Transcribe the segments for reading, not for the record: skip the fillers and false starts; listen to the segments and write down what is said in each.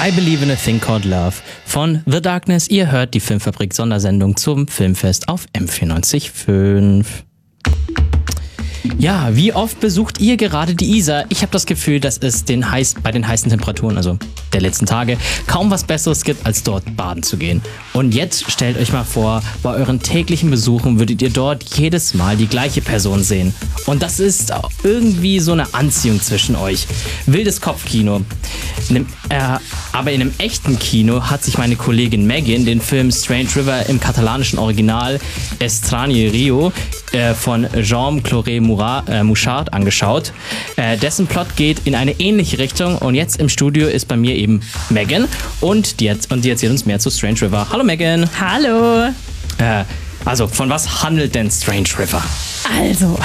I Believe in a Thing Called Love von The Darkness. Ihr hört die Filmfabrik-Sondersendung zum Filmfest auf M94.5. Ja, wie oft besucht ihr gerade die Isar? Ich habe das Gefühl, dass es bei den heißen Temperaturen, also der letzten Tage, kaum was Besseres gibt, als dort baden zu gehen. Und jetzt stellt euch mal vor, bei euren täglichen Besuchen würdet ihr dort jedes Mal die gleiche Person sehen. Und das ist irgendwie so eine Anziehung zwischen euch. Wildes Kopfkino. Aber in einem echten Kino hat sich meine Kollegin Megan den Film Strange River im katalanischen Original Estrany Rio von Jean-Claude Mouchard angeschaut. Dessen Plot geht in eine ähnliche Richtung und jetzt im Studio ist bei mir eben Megan und die erzählt uns mehr zu Strange River. Hallo Megan. Hallo. Also, von was handelt denn Strange River? Also,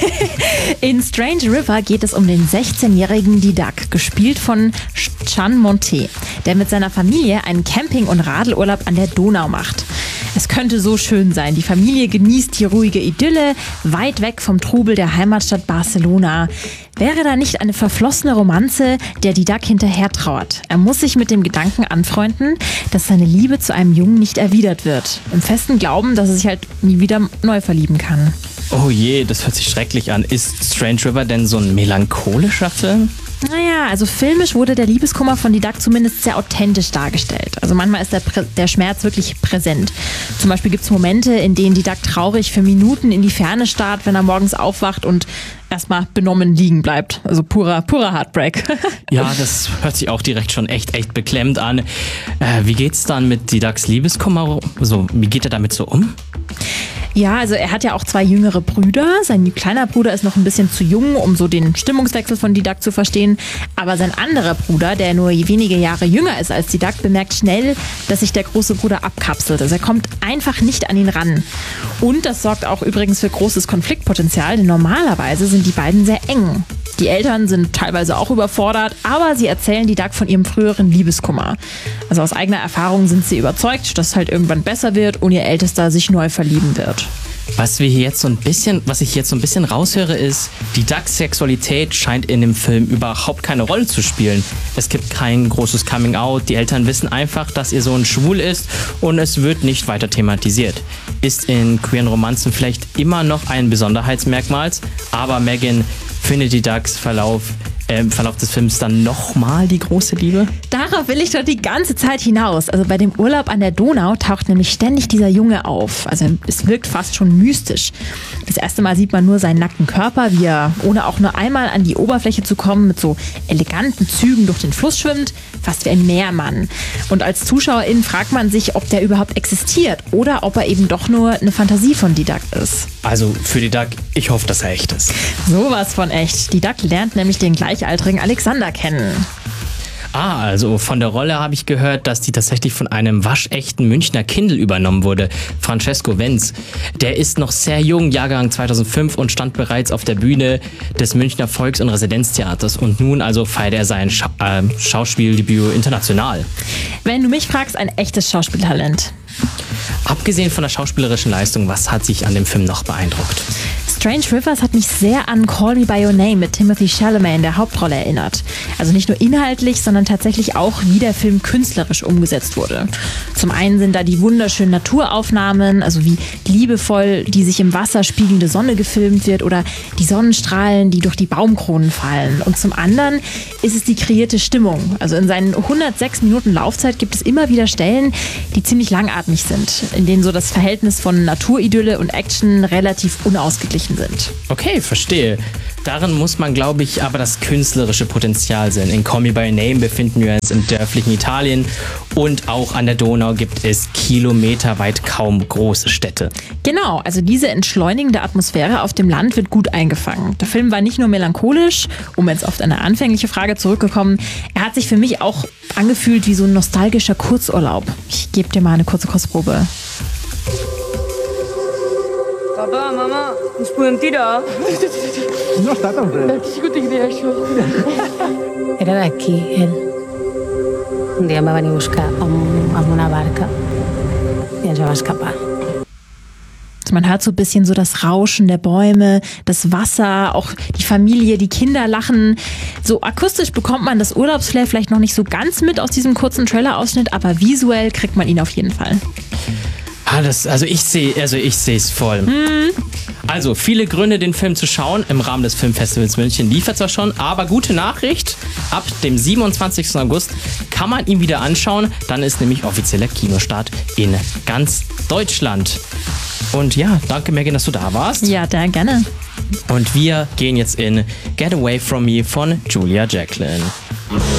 in Strange River geht es um den 16-jährigen Didac, gespielt von Chan Monte, der mit seiner Familie einen Camping- und Radelurlaub an der Donau macht. Es könnte so schön sein. Die Familie genießt die ruhige Idylle, weit weg vom Trubel der Heimatstadt Barcelona. Wäre da nicht eine verflossene Romanze, der Didac hinterher trauert? Er muss sich mit dem Gedanken anfreunden, dass seine Liebe zu einem Jungen nicht erwidert wird. Im festen Glauben, dass er sich halt nie wieder neu verlieben kann. Oh je, das hört sich schrecklich an. Ist Strange River denn so ein melancholischer Film? Naja, also filmisch wurde der Liebeskummer von Didac zumindest sehr authentisch dargestellt. Also manchmal ist der Schmerz wirklich präsent. Zum Beispiel gibt es Momente, in denen Didac traurig für Minuten in die Ferne starrt, wenn er morgens aufwacht und erstmal benommen liegen bleibt. Also purer Heartbreak. Ja, das hört sich auch direkt schon echt beklemmend an. Wie geht's dann mit Didacs Liebeskummer? Also, wie geht er damit so um? Ja, also er hat ja auch 2 jüngere Brüder. Sein kleiner Bruder ist noch ein bisschen zu jung, um so den Stimmungswechsel von Didac zu verstehen. Aber sein anderer Bruder, der nur wenige Jahre jünger ist als Didac, bemerkt schnell, dass sich der große Bruder abkapselt. Also er kommt einfach nicht an ihn ran. Und das sorgt auch übrigens für großes Konfliktpotenzial, denn normalerweise sind die beiden sehr eng. Die Eltern sind teilweise auch überfordert, aber sie erzählen Didac von ihrem früheren Liebeskummer. Also aus eigener Erfahrung sind sie überzeugt, dass es halt irgendwann besser wird und ihr Ältester sich neu verlieben wird. Was ich jetzt so ein bisschen raushöre, ist, Didacs Sexualität scheint in dem Film überhaupt keine Rolle zu spielen. Es gibt kein großes Coming-out, die Eltern wissen einfach, dass ihr Sohn schwul ist und es wird nicht weiter thematisiert. Ist in queeren Romanzen vielleicht immer noch ein Besonderheitsmerkmal, aber Megan findet Didacs im Verlauf des Films dann nochmal die große Liebe? Darauf will ich doch die ganze Zeit hinaus. Also bei dem Urlaub an der Donau taucht nämlich ständig dieser Junge auf. Also es wirkt fast schon mystisch. Das erste Mal sieht man nur seinen nackten Körper, wie er, ohne auch nur einmal an die Oberfläche zu kommen, mit so eleganten Zügen durch den Fluss schwimmt, fast wie ein Meermann. Und als Zuschauerin fragt man sich, ob der überhaupt existiert oder ob er eben doch nur eine Fantasie von Didac ist. Also für Didac, ich hoffe, dass er echt ist. Sowas von echt. Didac lernt nämlich den gleichaltrigen Alexander kennen. Also von der Rolle habe ich gehört, dass die tatsächlich von einem waschechten Münchner Kindl übernommen wurde, Francesco Wenz. Der ist noch sehr jung, Jahrgang 2005 und stand bereits auf der Bühne des Münchner Volks- und Residenztheaters und nun also feiert er sein Schauspieldebüt international. Wenn du mich fragst, ein echtes Schauspieltalent. Abgesehen von der schauspielerischen Leistung, was hat sich an dem Film noch beeindruckt? Strange Rivers hat mich sehr an Call Me By Your Name mit Timothée Chalamet in der Hauptrolle erinnert. Also nicht nur inhaltlich, sondern tatsächlich auch, wie der Film künstlerisch umgesetzt wurde. Zum einen sind da die wunderschönen Naturaufnahmen, also wie liebevoll die sich im Wasser spiegelnde Sonne gefilmt wird oder die Sonnenstrahlen, die durch die Baumkronen fallen. Und zum anderen ist es die kreierte Stimmung. Also in seinen 106 Minuten Laufzeit gibt es immer wieder Stellen, die ziemlich langatmig sind, in denen so das Verhältnis von Naturidylle und Action relativ unausgeglichen sind. Okay, verstehe. Darin muss man, glaube ich, aber das künstlerische Potenzial sehen. In Call Me By Your Name befinden wir uns im dörflichen Italien und auch an der Donau gibt es kilometerweit kaum große Städte. Genau, also diese entschleunigende Atmosphäre auf dem Land wird gut eingefangen. Der Film war nicht nur melancholisch, um jetzt auf eine anfängliche Frage zurückzukommen, er hat sich für mich auch angefühlt wie so ein nostalgischer Kurzurlaub. Ich gebe dir mal eine kurze Kostprobe. Papa, Mama, ens podem tirar? No està tan fred. Qui t'hi diré això? Era d'aquí, ell. Un dia em va venir a buscar amb una barca i ens vam escapar. Man hört so ein bisschen so das Rauschen der Bäume, das Wasser, auch die Familie, die Kinder lachen. So akustisch bekommt man das Urlaubsflair vielleicht noch nicht so ganz mit aus diesem kurzen Trailer-Ausschnitt, aber visuell kriegt man ihn auf jeden Fall. Ich sehe es voll. Also, viele Gründe, den Film zu schauen. Im Rahmen des Filmfestivals München liefert zwar schon, aber gute Nachricht, ab dem 27. August kann man ihn wieder anschauen. Dann ist nämlich offizieller Kinostart in ganz Deutschland. Und ja, danke Megan, dass du da warst. Ja, da gerne. Und wir gehen jetzt in Get Away From Me von Julia Jacklin.